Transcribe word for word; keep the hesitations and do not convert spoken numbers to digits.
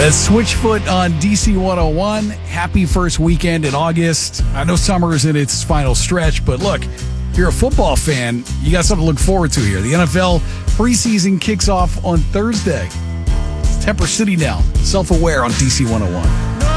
That's Switchfoot on D C one oh one. Happy first weekend in August. I know summer is in its final stretch, but look, if you're a football fan, you got something to look forward to here. The N F L preseason kicks off on Thursday. It's Temper City now. Self-aware on D C one oh one.